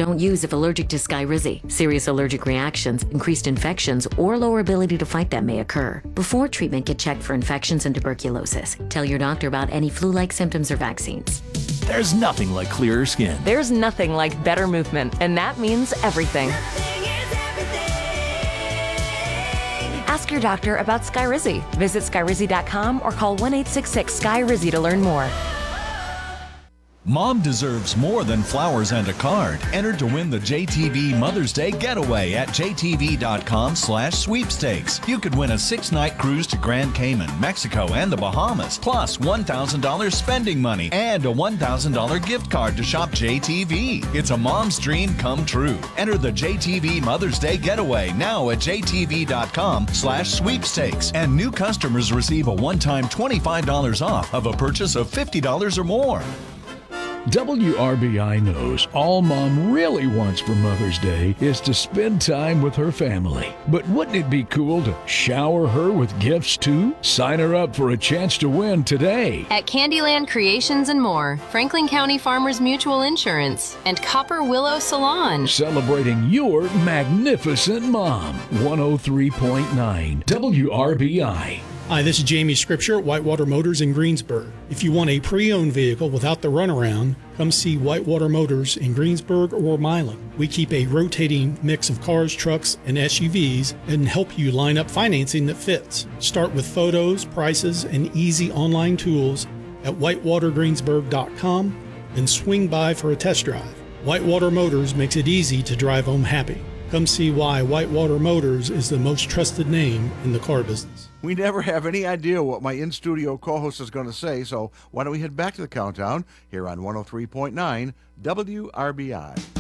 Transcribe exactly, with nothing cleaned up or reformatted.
Don't use if allergic to Skyrizi. Serious allergic reactions, increased infections, or lower ability to fight them may occur. Before treatment, get checked for infections and tuberculosis. Tell your doctor about any flu-like symptoms or vaccines. There's nothing like clearer skin. There's nothing like better movement, and that means everything. Ask your doctor about Skyrizi. Visit Skyrizi dot com or call one eight six six Skyrizi to learn more. Mom deserves more than flowers and a card. Enter to win the J T V Mother's Day Getaway at J T V dot com slash sweepstakes. You could win a six-night cruise to Grand Cayman, Mexico, and the Bahamas, plus one thousand dollars spending money and a one thousand dollars gift card to shop J T V. It's a mom's dream come true. Enter the J T V Mother's Day Getaway now at J T V dot com slash sweepstakes. And new customers receive a one-time twenty-five dollars off of a purchase of fifty dollars or more. W R B I knows all Mom really wants for Mother's Day is to spend time with her family. But wouldn't it be cool to shower her with gifts too? Sign her up for a chance to win today. At Candyland Creations and More, Franklin County Farmers Mutual Insurance, and Copper Willow Salon. Celebrating your magnificent mom. one oh three point nine W R B I. Hi, this is Jamie Scripture at Whitewater Motors in Greensburg. If you want a pre-owned vehicle without the runaround, come see Whitewater Motors in Greensburg or Milan. We keep a rotating mix of cars, trucks, and S U Vs and help you line up financing that fits. Start with photos, prices, and easy online tools at whitewater greensburg dot com and swing by for a test drive. Whitewater Motors makes it easy to drive home happy. Come see why Whitewater Motors is the most trusted name in the car business. We never have any idea what my in-studio co-host is going to say, so why don't we head back to the countdown here on one oh three point nine W R B I.